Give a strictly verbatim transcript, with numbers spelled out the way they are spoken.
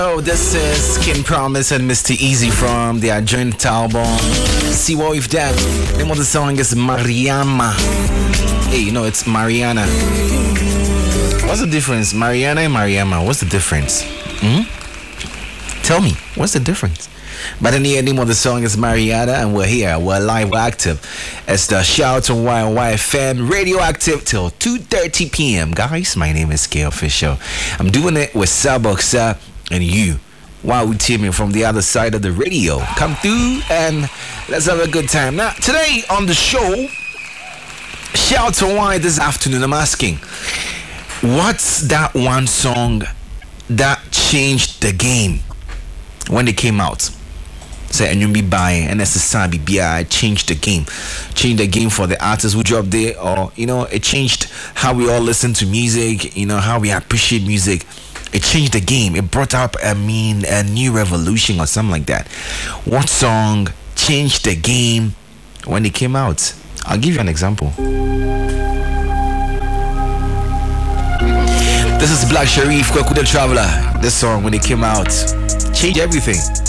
Oh, this is King Promise and Mister Easy from their joint album. See what we've done. The name of the song is Mariama. Hey, you know it's Mariana. What's the difference? Mariana and Mariama. What's the difference? Hmm? Tell me, what's the difference? But in the name of the song is Mariana, and we're here. We're live, we're active. It's the Shout on Y Y F M Radioactive till two thirty p.m. Guys, my name is K Official. I'm doing it with Saboxa and you. While we teaming from the other side of the radio. Come through and let's have a good time. Now, today on the show, Shout on Y this afternoon, I'm asking, what's that one song that changed the game when it came out? Say, and you'll be buying, and that's the sign, B I changed the game. Changed the game for the artists who dropped there, or, you know, it changed how we all listen to music, you know, how we appreciate music. It changed the game. It brought up, I mean, a new revolution or something like that. What song changed the game when it came out? I'll give you an example. This is Black Sharif, Kwaku the Traveler. This song, when it came out, changed everything.